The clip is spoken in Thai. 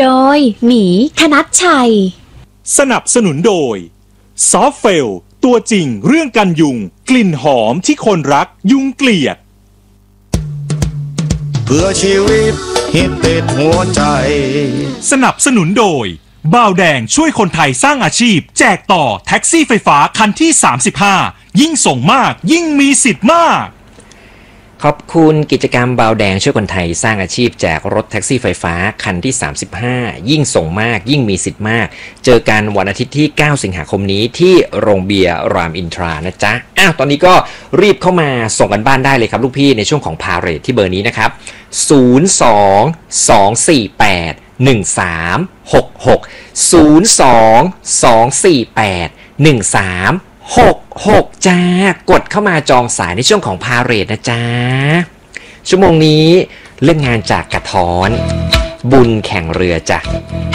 โดยหมีธนัชชัยสนับสนุนโดยซอฟเฟลตัวจริงเรื่องกันยุงกลิ่นหอมที่คนรักยุงเกลียดเพื่อชีวิตฮิตติดหัวใจสนับสนุนโดยบ่าวแดงช่วยคนไทยสร้างอาชีพแจกต่อแท็กซี่ไฟฟ้าคันที่35ยิ่งส่งมากยิ่งมีสิทธิ์มากขอบคุณกิจกรรมบ่าวแดงช่วยคนไทยสร้างอาชีพแจกรถแท็กซี่ไฟฟ้าคันที่35ยิ่งส่งมากยิ่งมีสิทธิ์มากเจอกันวันอาทิตย์ที่9สิงหาคมนี้ที่โรงเบียร์รามอินทรานะจ๊ะตอนนี้ก็รีบเข้ามาส่งกันบ้านได้เลยครับลูกพี่ในช่วงของพาเรทที่เบอร์นี้นะครับ022481366 จ้ากดเข้ามาจองสายในช่วงของพาเรทนะจ๊ะชั่วโมงนี้เรื่องงานจากกระท้อนบุญแข่งเรือจ้ะ